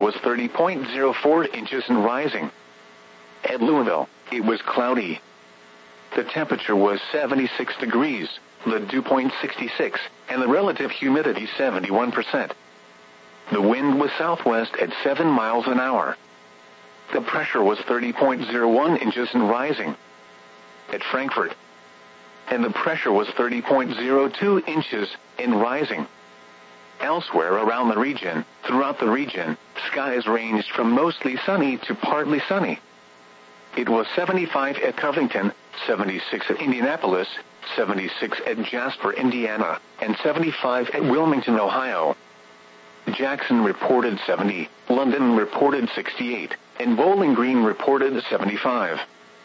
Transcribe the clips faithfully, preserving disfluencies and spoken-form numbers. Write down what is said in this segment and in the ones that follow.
was thirty point zero four inches and rising. At Louisville, it was cloudy. The temperature was seventy-six degrees, the dew point sixty-six, and the relative humidity seventy-one percent. The wind was southwest at seven miles an hour. The pressure was thirty point zero one inches and rising. At Frankfurt, and the pressure was thirty point zero two inches and rising. Elsewhere around the region, throughout the region, skies ranged from mostly sunny to partly sunny. It was seventy-five at Covington, seventy-six at Indianapolis, seventy-six at Jasper, Indiana, and seventy-five at Wilmington, Ohio. Jackson reported seventy, London reported sixty-eight, and Bowling Green reported seventy-five.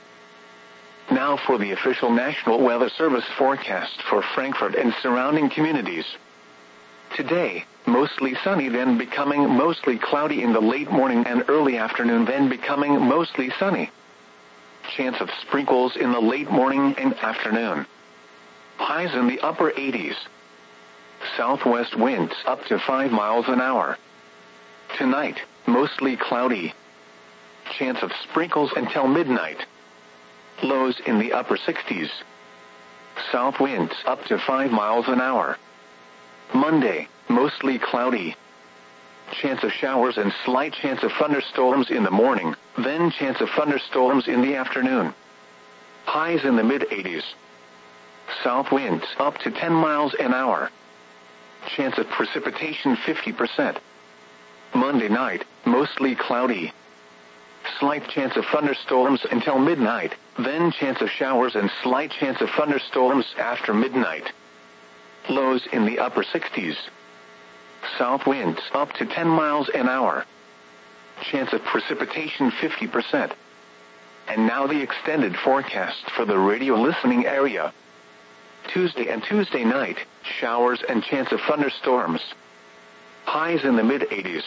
Now for the official National Weather Service forecast for Frankfurt and surrounding communities. Today, mostly sunny, then becoming mostly cloudy in the late morning and early afternoon, then becoming mostly sunny. Chance of sprinkles in the late morning and afternoon. Highs in the upper eighties. Southwest winds up to five miles an hour. Tonight, mostly cloudy. Chance of sprinkles until midnight. Lows in the upper sixties. South winds up to five miles an hour. Monday, mostly cloudy. Chance of showers and slight chance of thunderstorms in the morning, then chance of thunderstorms in the afternoon. Highs in the mid-eighties. South winds up to ten miles an hour. Chance of precipitation fifty percent. Monday night, mostly cloudy. Slight chance of thunderstorms until midnight, then chance of showers and slight chance of thunderstorms after midnight. Lows in the upper sixties. South winds up to ten miles an hour. Chance of precipitation fifty percent. And now the extended forecast for the radio listening area. Tuesday and Tuesday night, showers and chance of thunderstorms. Highs in the mid-eighties.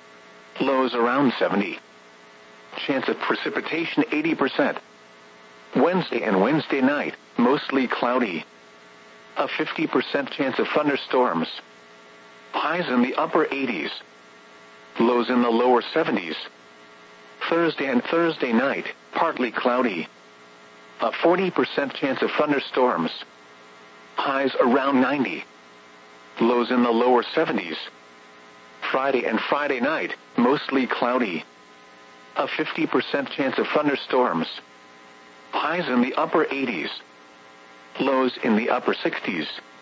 Lows around seventy. Chance of precipitation eighty percent. Wednesday and Wednesday night, mostly cloudy. A fifty percent chance of thunderstorms. Highs in the upper eighties. Lows in the lower seventies. Thursday and Thursday night, partly cloudy. A forty percent chance of thunderstorms. Highs around ninety. Lows in the lower seventies. Friday and Friday night, mostly cloudy. A fifty percent chance of thunderstorms. Highs in the upper eighties. Lows in the upper sixties.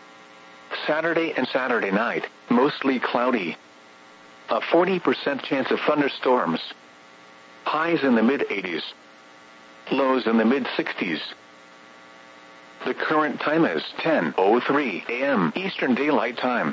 Saturday and Saturday night, mostly cloudy. A forty percent chance of thunderstorms. Highs in the mid-eighties. Lows in the mid-sixties. The current time is ten oh three a.m. Eastern Daylight Time.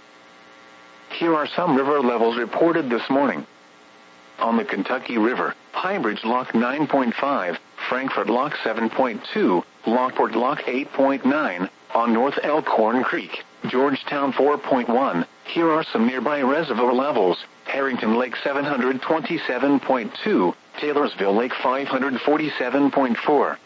Here are some river levels reported this morning. On the Kentucky River, Highbridge Lock nine point five, Frankfurt Lock seven point two, Lockport Lock eight point nine, on North Elkhorn Creek, Georgetown four point one. Here are some nearby reservoir levels. Harrington Lake seven hundred twenty-seven point two, Taylorsville Lake five hundred forty-seven point four.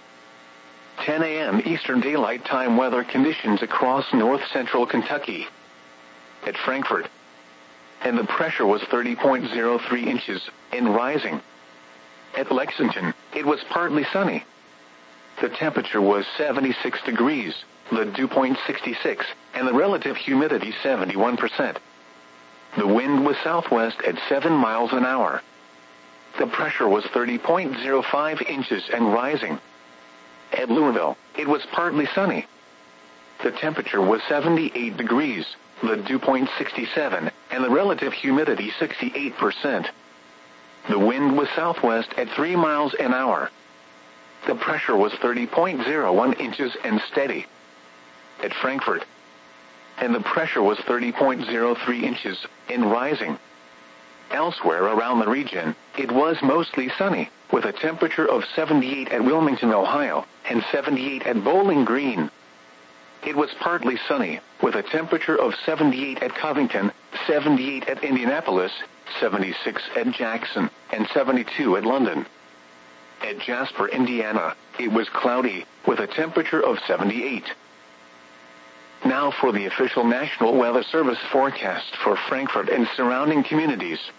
ten a.m. Eastern Daylight Time weather conditions across north-central Kentucky. At Frankfurt, and the pressure was thirty point zero three inches, and rising. At Lexington, it was partly sunny. The temperature was seventy-six degrees, the dew point sixty-six, and the relative humidity seventy-one percent. The wind was southwest at seven miles an hour. The pressure was thirty point zero five inches and rising. At Louisville, it was partly sunny. The temperature was seventy-eight degrees, the dew point sixty-seven, and the relative humidity sixty-eight percent. The wind was southwest at three miles an hour. The pressure was thirty point zero one inches and steady. At Frankfurt, and the pressure was thirty point zero three inches and rising. Elsewhere around the region, it was mostly sunny, with a temperature of seventy-eight at Wilmington, Ohio, and seventy-eight at Bowling Green. It was partly sunny, with a temperature of seventy-eight at Covington, seventy-eight at Indianapolis, seventy-six at Jackson, and seventy-two at London. At Jasper, Indiana, it was cloudy, with a temperature of seventy-eight. Now for the official National Weather Service forecast for Frankfurt and surrounding communities.